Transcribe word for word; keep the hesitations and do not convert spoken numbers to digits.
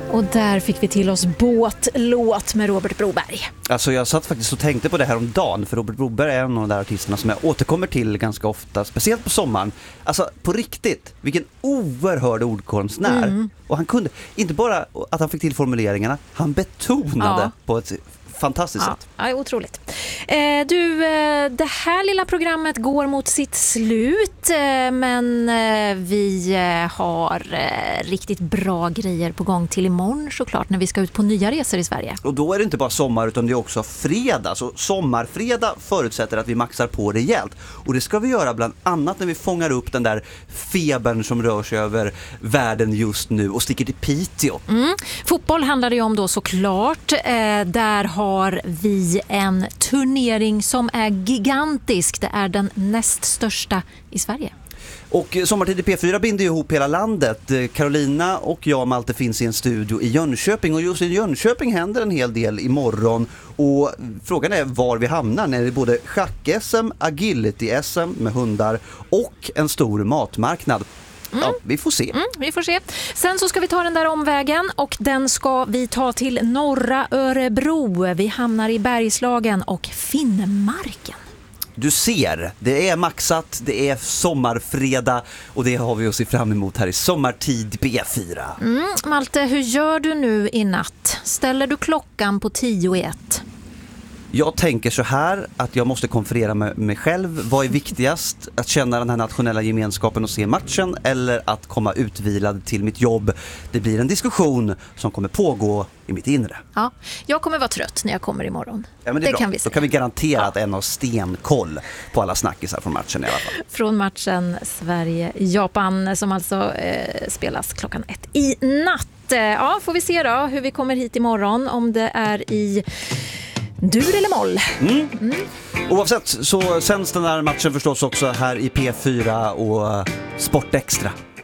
Och där fick vi till oss Båtlåt med Robert Broberg. Alltså jag satt faktiskt och tänkte på det här om dagen, för Robert Broberg är en av de där artisterna som jag återkommer till ganska ofta, speciellt på sommaren. Alltså på riktigt, vilken oerhörd ordkonstnär. Mm. Och han kunde, inte bara att han fick till formuleringarna, han betonade ja. på ett fantastiskt ja. sätt. Ja, otroligt. Eh, du, eh, det här lilla programmet går mot sitt slut, eh, men eh, vi eh, har eh, riktigt bra grejer på gång till imorgon såklart, när vi ska ut på nya resor i Sverige. Och då är det inte bara sommar utan det är också fredag. Så sommarfredag förutsätter att vi maxar på rejält. Och det ska vi göra bland annat när vi fångar upp den där febern som rör sig över världen just nu och sticker till Piteå. Mm. Fotboll handlar det ju om då såklart. Eh, där har har vi en turnering som är gigantisk. Det är den näst största i Sverige. Och Sommartid i P fyra binder ihop hela landet. Carolina och jag, Malte, finns i en studio i Jönköping. Och just i Jönköping händer en hel del imorgon. Och frågan är var vi hamnar när det är både schack-S M, agility-S M med hundar och en stor matmarknad. Mm. Ja, vi får se. Mm, vi får se. Sen så ska vi ta den där omvägen och den ska vi ta till norra Örebro. Vi hamnar i Bergslagen och Finnmarken. Du ser, det är maxat, det är sommarfredag och det har vi att se fram emot här i Sommartid P fyra. Mm, Malte, hur gör du nu i natt? Ställer du klockan på tio i ett? Jag tänker så här att jag måste konferera med mig själv. Vad är viktigast? Att känna den här nationella gemenskapen och se matchen eller att komma utvilad till mitt jobb? Det blir en diskussion som kommer pågå i mitt inre. Ja, jag kommer vara trött när jag kommer imorgon. Ja, men det är det bra. Kan vi Då kan vi garantera ja. att en har stenkoll på alla snackisar från matchen i alla fall. Från matchen Sverige-Japan som alltså eh, spelas klockan ett i natt. Ja, får vi se då hur vi kommer hit imorgon. Om det är i dur eller moll. Mm. Mm. Oavsett så sänds den här matchen förstås också här i P fyra och Sport Extra.